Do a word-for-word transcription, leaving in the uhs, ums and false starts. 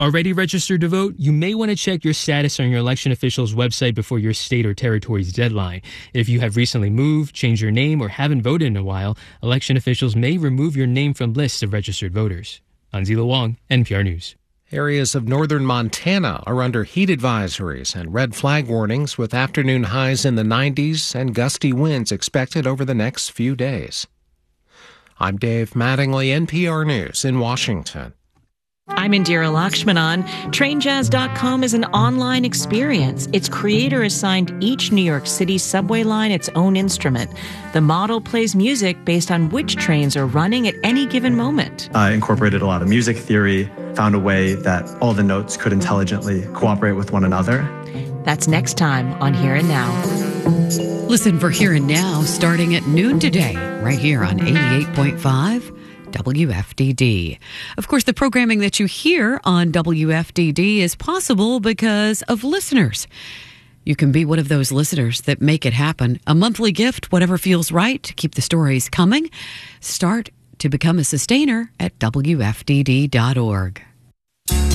Already registered to vote? You may want to check your status on your election official's website before your state or territory's deadline. If you have recently moved, changed your name, or haven't voted in a while, election officials may remove your name from lists of registered voters. Anzila Wong, N P R News. Areas of northern Montana are under heat advisories and red flag warnings with afternoon highs in the nineties and gusty winds expected over the next few days. I'm Dave Mattingly, N P R News in Washington. I'm Indira Lakshmanan. Train Jazz dot com is an online experience. Its creator assigned each New York City subway line its own instrument. The model plays music based on which trains are running at any given moment. I incorporated a lot of music theory, found a way that all the notes could intelligently cooperate with one another. That's next time on Here and Now. Listen for Here and Now starting at noon today, right here on eighty-eight point five W F D D. Of course, the programming that you hear on W F D D is possible because of listeners. You can be one of those listeners that make it happen. A monthly gift, whatever feels right to keep the stories coming. Start to become a sustainer at W F D D dot org.